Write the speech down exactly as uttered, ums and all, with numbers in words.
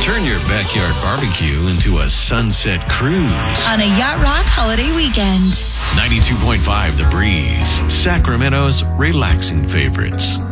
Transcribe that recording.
Turn your backyard barbecue into a sunset cruise on a Yacht Rock holiday weekend. ninety-two point five The Breeze, Sacramento's relaxing favorites.